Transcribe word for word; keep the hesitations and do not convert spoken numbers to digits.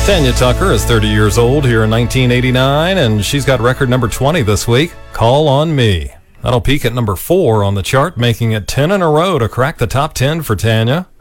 Tanya Tucker is thirty years old here in nineteen eighty-nine, and she's got record number twenty this week, Call on Me. That'll peak at number four on the chart, making it ten in a row to crack the top ten for Tanya.